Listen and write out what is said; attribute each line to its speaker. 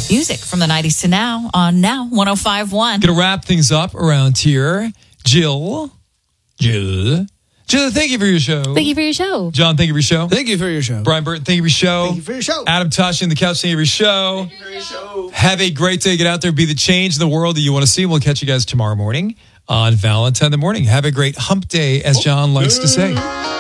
Speaker 1: Music from the 90s to now on Now 105.1.
Speaker 2: Gonna wrap things up around here. Jill, thank you for your show.
Speaker 1: Thank you for your show.
Speaker 2: John, thank you for your show.
Speaker 3: Thank you for your show.
Speaker 2: Brian Burton, thank you for your show.
Speaker 3: Thank you for your show.
Speaker 2: Adam Tosh in the couch, thank you for your show.
Speaker 3: Thank you for your show.
Speaker 2: Have a great day. Get out there, be the change in the world that you want to see. We'll catch you guys tomorrow morning on Valentine the morning. Have a great hump day, as John likes to say.